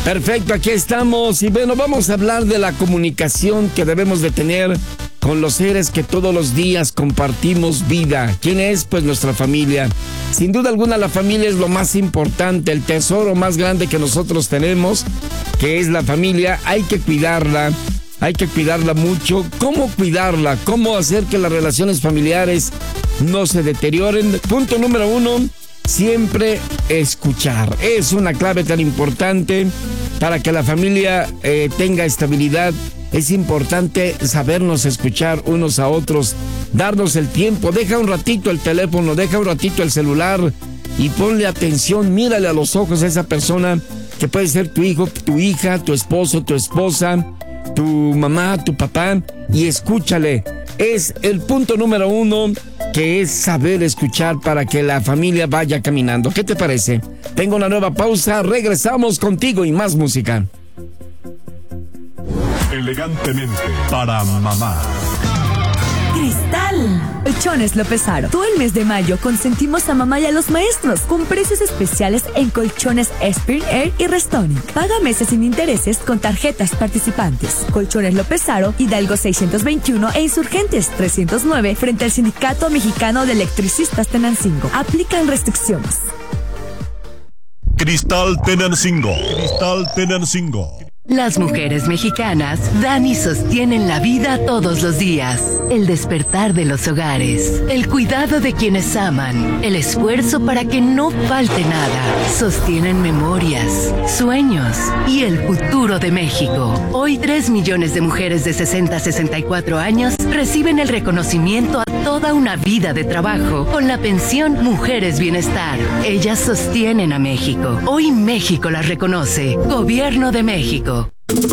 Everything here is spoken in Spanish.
Perfecto, aquí estamos. Y bueno, vamos a hablar de la comunicación que debemos de tener con los seres que todos los días compartimos vida. ¿Quién es? Pues nuestra familia. Sin duda alguna, la familia es lo más importante, el tesoro más grande que nosotros tenemos, que es la familia. Hay que cuidarla mucho. ¿Cómo cuidarla? ¿Cómo hacer que las relaciones familiares no se deterioren? Punto número 1, siempre escuchar. Es una clave tan importante para que la familia tenga estabilidad. Es importante sabernos escuchar unos a otros, darnos el tiempo. Deja un ratito el teléfono, deja un ratito el celular y ponle atención, mírale a los ojos a esa persona que puede ser tu hijo, tu hija, tu esposo, tu esposa, tu mamá, tu papá, y escúchale. Es el punto número 1, que es saber escuchar para que la familia vaya caminando. ¿Qué te parece? Tengo una nueva pausa, regresamos contigo y más música. Elegantemente para mamá. Cristal. Colchones López Aro. Todo el mes de mayo consentimos a mamá y a los maestros con precios especiales en colchones Spirit Air y Restonic. Paga meses sin intereses con tarjetas participantes. Colchones López Aro, Hidalgo 621 e Insurgentes 309 frente al Sindicato Mexicano de Electricistas Tenancingo. Aplican restricciones. Cristal Tenancingo. Cristal Tenancingo. Las mujeres mexicanas dan y sostienen la vida todos los días. El despertar de los hogares, el cuidado de quienes aman, el esfuerzo para que no falte nada. Sostienen memorias, sueños y el futuro de México. Hoy 3 millones de mujeres de 60 a 64 años reciben el reconocimiento a toda una vida de trabajo con la pensión Mujeres Bienestar. Ellas sostienen a México. Hoy México las reconoce. Gobierno de México.